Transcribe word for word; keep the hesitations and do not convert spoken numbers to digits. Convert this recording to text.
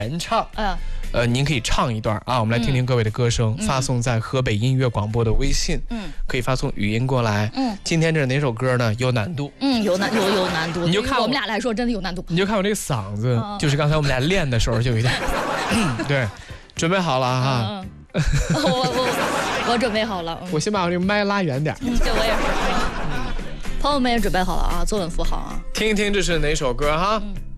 原唱。 嗯。 呃，您可以唱一段啊，我们来听听各位的歌声，嗯、发送在河北音乐广播的微信，嗯，可以发送语音过来，嗯，今天这是哪首歌呢？有难度， 嗯，有难有有难度， 你就看我我们俩来说真的有难度， 你就看我这个嗓子，嗯、就是刚才我们俩练的时候就有点，对，准备好了哈， 嗯嗯、我我我准备好了，嗯、 我先把我这个麦拉远点， 嗯，对我也是，嗯，朋友们也准备好了啊，坐稳扶好啊， 听一听这是哪首歌哈。嗯